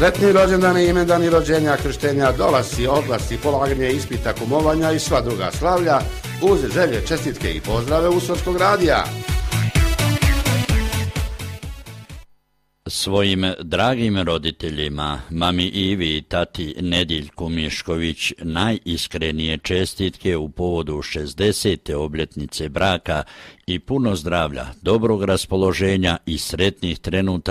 Sretni rođendani, imendani, rođenja, krštenja, dolasci, odlasci, polaganje ispita, kumovanja i sva druga slavlja uz želje, čestitke i pozdrave Uskočkog radija. Svojim dragim roditeljima, mami Ivi i tati Nediljku Mišković, najiskrenije čestitke u povodu 60. obljetnice braka i puno zdravlja, dobrog raspoloženja i sretnih trenutaka